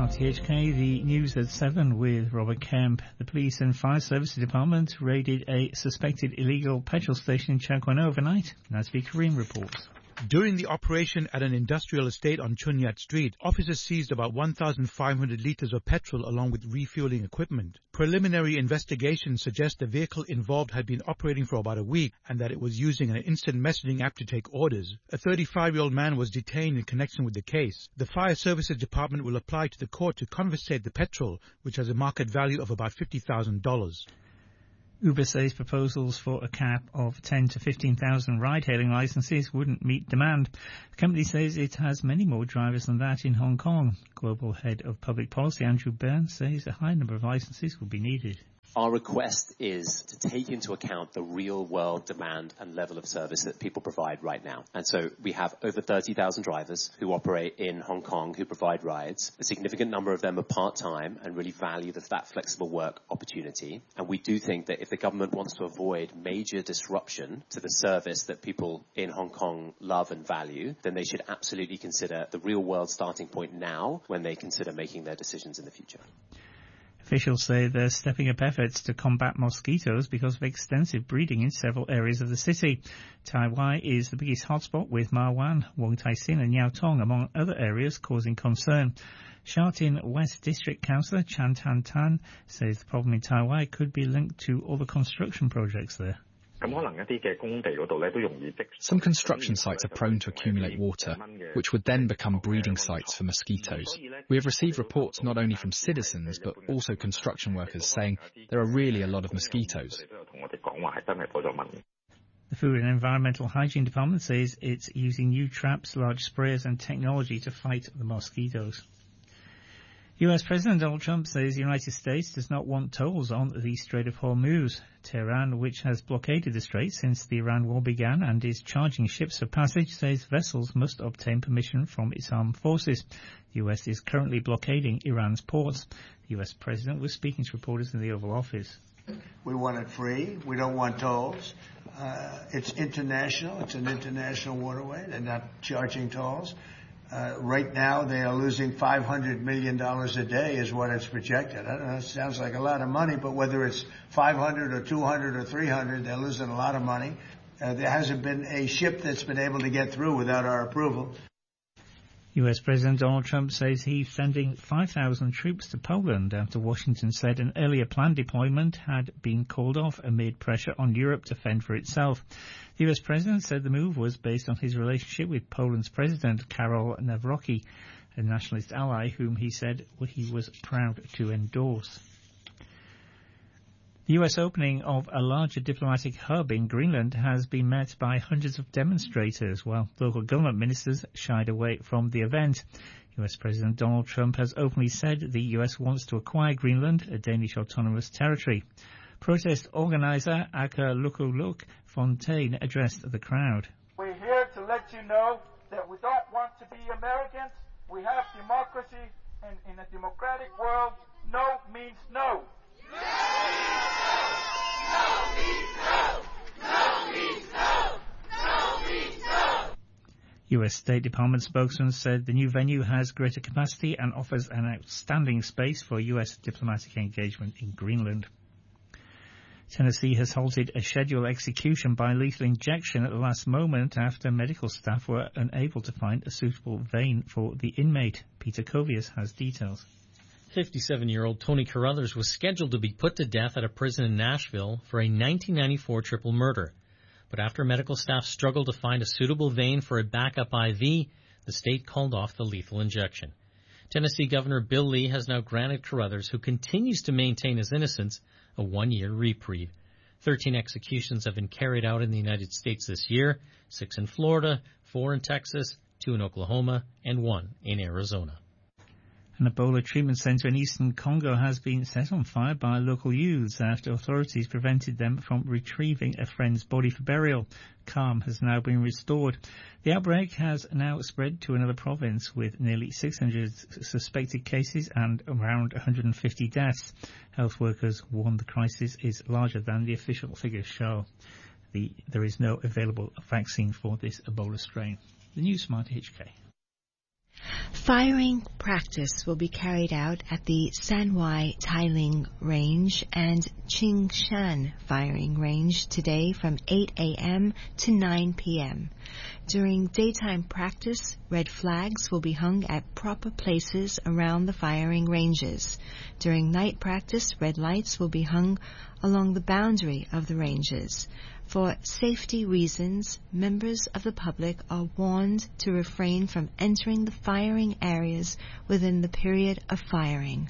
Smart THK, the news at 7 with Robert Kemp. The Police and Fire Services Department raided a suspected illegal petrol station in Chai Kwan O overnight. Nazvi Karim reports. During the operation at an industrial estate on Chun Yat Street, officers seized about 1,500 litres of petrol along with refueling equipment. Preliminary investigations suggest the vehicle involved had been operating for about a week and that it was using an instant messaging app to take orders. A 35-year-old man was detained in connection with the case. The Fire Services Department will apply to the court to confiscate the petrol, which has a market value of about $50,000. Uber says proposals for a cap of 10 to 15,000 ride-hailing licenses wouldn't meet demand. The company says it has many more drivers than that in Hong Kong. Global Head of Public Policy Andrew Burns says a high number of licenses will be needed. Our request is to take into account the real-world demand and level of service that people provide right now. And so we have over 30,000 drivers who operate in Hong Kong who provide rides. A significant number of them are part-time and really value that flexible work opportunity. And we do think that if the government wants to avoid major disruption to the service that people in Hong Kong love and value, then they should absolutely consider the real-world starting point now when they consider making their decisions in the future. Officials say they're stepping up efforts to combat mosquitoes because of extensive breeding in several areas of the city. Tai Wai is the biggest hotspot, with Ma Wan, Wong Tai Sin and Yau Tong among other areas causing concern. Sha Tin West District Councillor Chan Tan Tan says the problem in Tai Wai could be linked to all the construction projects there. Some construction sites are prone to accumulate water, which would then become breeding sites for mosquitoes. We have received reports not only from citizens, but also construction workers saying there are really a lot of mosquitoes. The Food and Environmental Hygiene Department says it's using new traps, large sprayers and technology to fight the mosquitoes. US President Donald Trump says the United States does not want tolls on the Strait of Hormuz. Tehran, which has blockaded the strait since the Iran war began and is charging ships for passage, says vessels must obtain permission from its armed forces. The US is currently blockading Iran's ports. The US President was speaking to reporters in the Oval Office. We want it free. We don't want tolls. It's international. It's an international waterway. They're not charging tolls. Right now, they are losing $500 million a day is what it's projected. I don't know, it sounds like a lot of money, but whether it's 500 or 200 or 300, they're losing a lot of money. There hasn't been a ship that's been able to get through without our approval. US President Donald Trump says he's sending 5,000 troops to Poland after Washington said an earlier planned deployment had been called off amid pressure on Europe to fend for itself. The US President said the move was based on his relationship with Poland's President Karol Nawrocki, a nationalist ally whom he said he was proud to endorse. The US opening of a larger diplomatic hub in Greenland has been met by hundreds of demonstrators, while local government ministers shied away from the event. US President Donald Trump has openly said the US wants to acquire Greenland, a Danish autonomous territory. Protest organizer Aka Lukuluk Fontaine addressed the crowd. We're here to let you know that we don't want to be Americans. We have democracy, and in a democratic world, no means no. US State Department spokesman said the new venue has greater capacity and offers an outstanding space for US diplomatic engagement in Greenland. Tennessee has halted a scheduled execution by lethal injection at the last moment after medical staff were unable to find a suitable vein for the inmate. Peter Covius has details. 57-year-old Tony Carruthers was scheduled to be put to death at a prison in Nashville for a 1994 triple murder. But after medical staff struggled to find a suitable vein for a backup IV, the state called off the lethal injection. Tennessee Governor Bill Lee has now granted Carruthers, who continues to maintain his innocence, a one-year reprieve. 13 executions have been carried out in the United States this year, 6 in Florida, 4 in Texas, 2 in Oklahoma, and 1 in Arizona. An Ebola treatment center in eastern Congo has been set on fire by local youths after authorities prevented them from retrieving a friend's body for burial. Calm has now been restored. The outbreak has now spread to another province with nearly 600 suspected cases and around 150 deaths. Health workers warn the crisis is larger than the official figures show. There is no available vaccine for this Ebola strain. The News Smart HK. Firing practice will be carried out at the Sanwai Tailing Range and Qingshan Firing Range today from 8 a.m. to 9 p.m. During daytime practice, red flags will be hung at proper places around the firing ranges. During night practice, red lights will be hung along the boundary of the ranges. For safety reasons, members of the public are warned to refrain from entering the firing areas within the period of firing.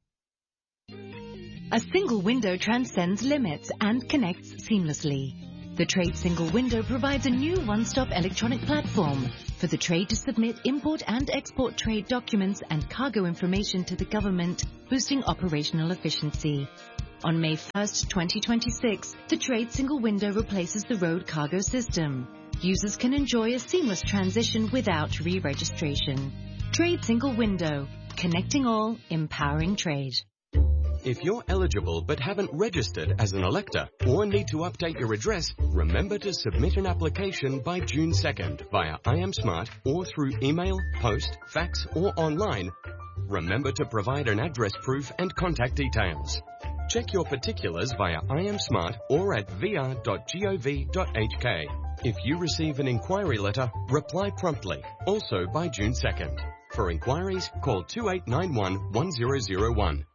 A single window transcends limits and connects seamlessly. The Trade Single Window provides a new one-stop electronic platform for the trade to submit import and export trade documents and cargo information to the government, boosting operational efficiency. On May 1st, 2026, the Trade Single Window replaces the road cargo system. Users can enjoy a seamless transition without re-registration. Trade Single Window, connecting all, empowering trade. If you're eligible but haven't registered as an elector or need to update your address, remember to submit an application by June 2nd via iAmSmart or through email, post, fax or online. Remember to provide an address proof and contact details. Check your particulars via iAmSmart or at vr.gov.hk. If you receive an inquiry letter, reply promptly, also by June 2nd. For inquiries, call 2891 1001.